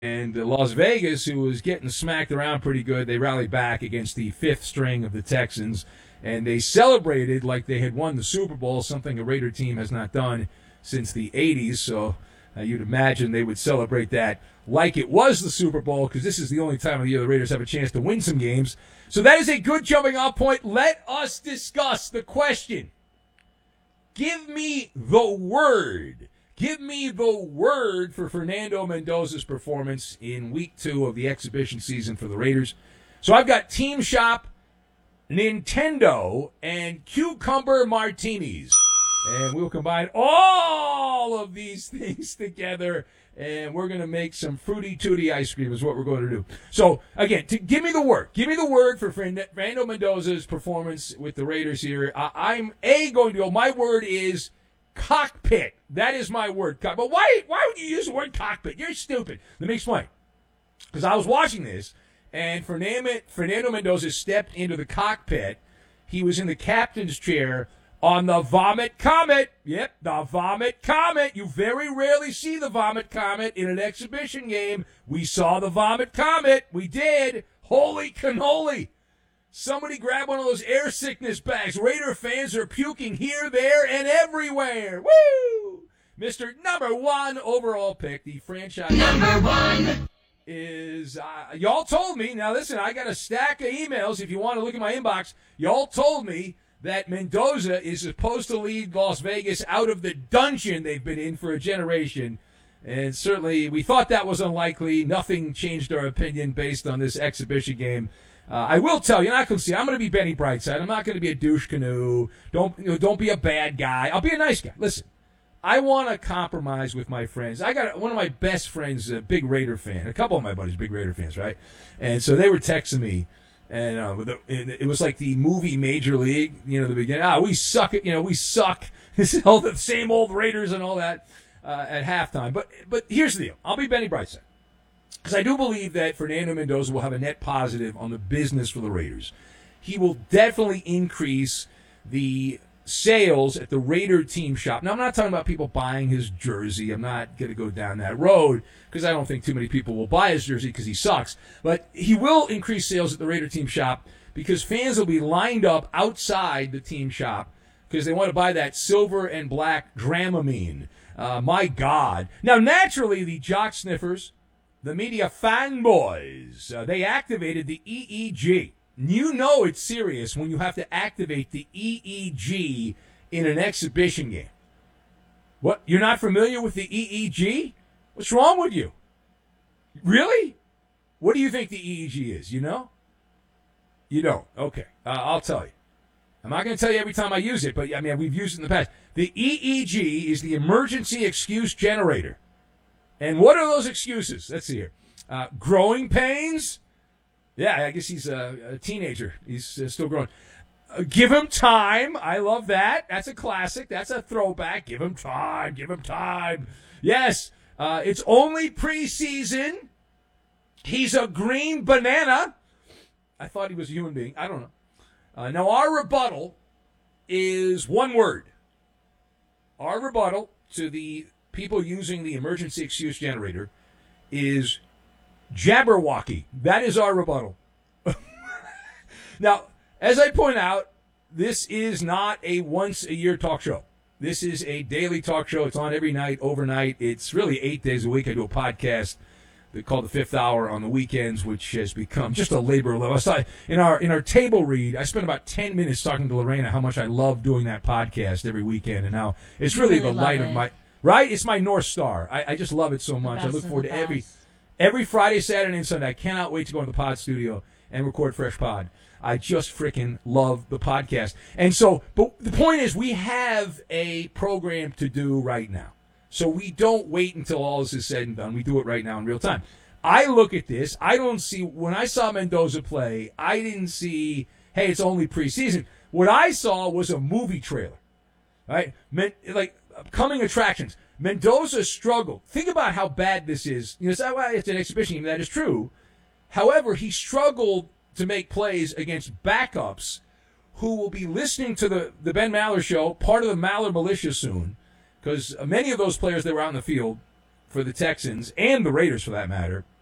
And Las Vegas, who was getting smacked around pretty good, they rallied back against the fifth string of the Texans, and they celebrated like they had won the Super Bowl, something a Raider team has not done since the 80s. So you'd imagine they would celebrate that like it was the Super Bowl, because this is the only time of the year the Raiders have a chance to win some games. So that is a good jumping off point. Let us discuss the question. Give me the word. Give me the word for Fernando Mendoza's performance in Week 2 of the exhibition season for the Raiders. So I've got Team Shop, Nintendo, and Cucumber Martinis. And we'll combine all of these things together, and we're going to make some Fruity Tooty ice cream is what we're going to do. So, again, give me the word. Give me the word for Fernando Mendoza's performance with the Raiders here. I'm going to go, my word is cockpit. That is my word. But why would you use the word cockpit? You're stupid. Let me explain. Because I was watching this, and Fernando Mendoza stepped into the cockpit. He was in the captain's chair on the Vomit Comet. Yep, the Vomit Comet. You very rarely see the Vomit Comet in an exhibition game. We saw the Vomit Comet. We did. Holy cannoli. Somebody grab one of those air sickness bags. Raider fans are puking here, there, and everywhere. Woo! Mr. Number 1 overall pick, the franchise number 1 is, y'all told me, now listen, I got a stack of emails if you want to look at my inbox. Y'all told me that Mendoza is supposed to lead Las Vegas out of the dungeon they've been in for a generation. And certainly we thought that was unlikely. Nothing changed our opinion based on this exhibition game. I will tell you, and I can see, I'm going to be Benny Brightside. I'm not going to be a douche canoe. Don't be a bad guy. I'll be a nice guy. Listen, I want to compromise with my friends. I got one of my best friends, a big Raider fan. A couple of my buddies, big Raider fans, right? And so they were texting me, and it was like the movie Major League, the beginning. We suck at, we suck. This is all the same old Raiders and all that at halftime. But here's the deal. I'll be Benny Brightside. Because I do believe that Fernando Mendoza will have a net positive on the business for the Raiders. He will definitely increase the sales at the Raider team shop. Now, I'm not talking about people buying his jersey. I'm not going to go down that road because I don't think too many people will buy his jersey because he sucks. But he will increase sales at the Raider team shop because fans will be lined up outside the team shop because they want to buy that silver and black Dramamine. My God. Now, naturally, the jock sniffers, the media fanboys, they activated the EEG. You know it's serious when you have to activate the EEG in an exhibition game. What? You're not familiar with the EEG? What's wrong with you? Really? What do you think the EEG is? You know? You don't. Okay. I'll tell you. I'm not going to tell you every time I use it, but we've used it in the past. The EEG is the emergency excuse generator. And what are those excuses? Let's see here. Growing pains? Yeah, I guess he's a teenager. He's still growing. Give him time. I love that. That's a classic. That's a throwback. Give him time. Give him time. Yes, it's only preseason. He's a green banana. I thought he was a human being. I don't know. Now, our rebuttal is one word. Our rebuttal to the people using the emergency excuse generator is Jabberwocky. That is our rebuttal. Now, as I point out, this is not a once-a-year talk show. This is a daily talk show. It's on every night, overnight. It's really 8 days a week. I do a podcast called The Fifth Hour on the weekends, which has become just a labor of love. In our table read, I spent about 10 minutes talking to Lorena how much I love doing that podcast every weekend, and now it's really the light of my... Right? It's my North Star. I just love it so much. I look forward to every Friday, Saturday, and Sunday. I cannot wait to go to the pod studio and record Fresh Pod. I just freaking love the podcast. And so, but the point is, we have a program to do right now. So we don't wait until all this is said and done. We do it right now in real time. I look at this. I don't see, when I saw Mendoza play, I didn't see, hey, it's only preseason. What I saw was a movie trailer. Right? Coming attractions. Mendoza struggled. Think about how bad this is. It's an exhibition game. That is true. However, he struggled to make plays against backups who will be listening to the Ben Maller show, part of the Maller militia soon, because many of those players that were out in the field for the Texans and the Raiders for that matter.